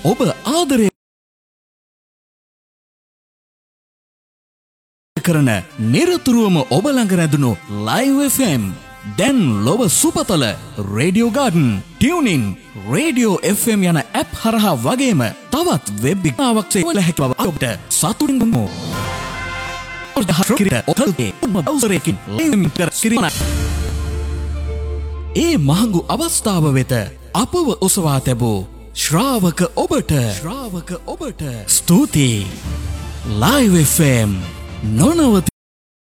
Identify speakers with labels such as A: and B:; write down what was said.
A: ඔබ ආදරය කරන නිරතුරුවම ඔබ ළඟ රැඳුණු Live FM දැන් ලොව සුපතල Radio Garden, TuneIn, Radio FM යන ඇප් හරහා වගේම තවත් වෙබ් විකාවක් වල හැකි බව ඔබට සතුටින් ගමු. ඒ මහඟු අවස්ථාව වෙත අපව ඔසවා තැබූ ශ්‍රාවක ඔබට ස්තුතියි. Live FM නොනවති